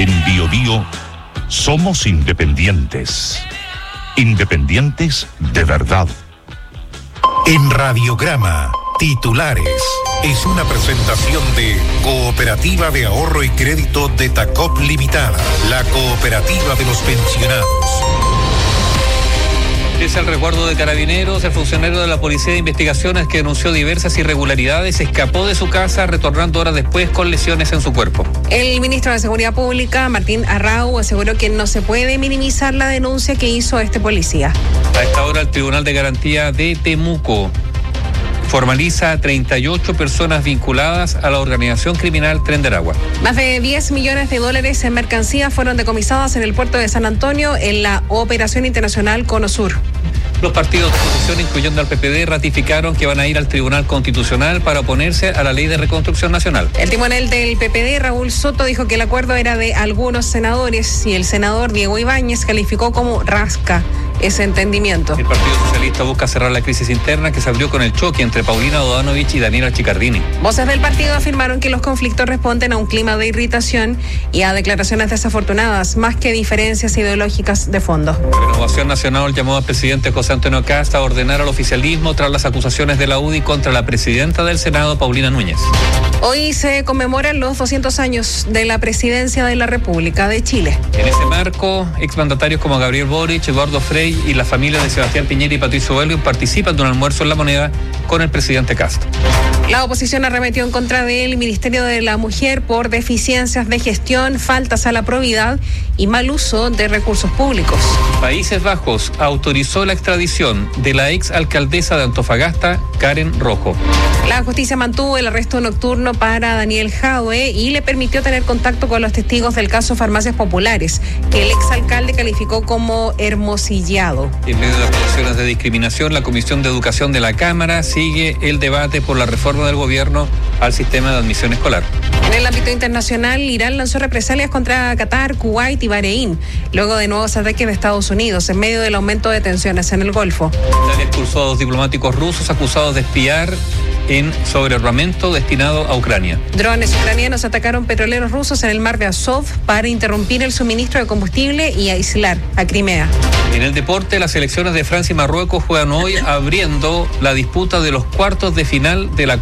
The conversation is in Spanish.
En Bio Bio somos independientes. Independientes de verdad. En Radiograma, titulares. Es una presentación de Cooperativa de Ahorro y Crédito de Tacop Limitada, la cooperativa de los pensionados. Es el resguardo de Carabineros. El funcionario de la Policía de Investigaciones que denunció diversas irregularidades escapó de su casa, retornando horas después con lesiones en su cuerpo. El ministro de Seguridad Pública, Martín Arrau, aseguró que no se puede minimizar la denuncia que hizo este policía. A esta hora, el Tribunal de Garantía de Temuco formaliza 38 personas vinculadas a la organización criminal Tren de Aragua. Más de 10 millones de dólares en mercancías fueron decomisadas en el puerto de San Antonio en la operación internacional Cono Sur. Los partidos de oposición, incluyendo al PPD, ratificaron que van a ir al Tribunal Constitucional para oponerse a la Ley de Reconstrucción Nacional. El timonel del PPD, Raúl Soto, dijo que el acuerdo era de algunos senadores y el senador Diego Ibáñez calificó como rasca ese entendimiento. El Partido Socialista busca cerrar la crisis interna que se abrió con el choque entre Paulina Dodanovich y Daniela Chicardini. Voces del partido afirmaron que los conflictos responden a un clima de irritación y a declaraciones desafortunadas, más que diferencias ideológicas de fondo. Renovación Nacional llamó al presidente José Antonio Kast a ordenar al oficialismo tras las acusaciones de la UDI contra la presidenta del Senado, Paulina Núñez. Hoy se conmemoran los 200 años de la presidencia de la República de Chile. En ese marco, exmandatarios como Gabriel Boric, Eduardo Frei y las familias de Sebastián Piñera y Patricio Elwin participan de un almuerzo en La Moneda con el presidente Kast. La oposición arremetió en contra del Ministerio de la Mujer por deficiencias de gestión, faltas a la probidad y mal uso de recursos públicos. Países Bajos autorizó la extradición de la ex alcaldesa de Antofagasta, Karen Rojo. La justicia mantuvo el arresto nocturno para Daniel Jadwe y le permitió tener contacto con los testigos del caso Farmacias Populares, que el exalcalde calificó como hermosillado. En medio de las acusaciones de discriminación, la Comisión de Educación de la Cámara sigue el debate por la reforma del gobierno al sistema de admisión escolar. En el ámbito internacional, Irán lanzó represalias contra Qatar, Kuwait y Bahrein, luego de nuevos ataques de Estados Unidos, en medio del aumento de tensiones en el Golfo. Italia expulsó a 2 diplomáticos rusos acusados de espiar sobre armamento destinado a Ucrania. Drones ucranianos atacaron petroleros rusos en el mar de Azov para interrumpir el suministro de combustible y aislar a Crimea. En el deporte, las selecciones de Francia y Marruecos juegan hoy abriendo la disputa de los cuartos de final de la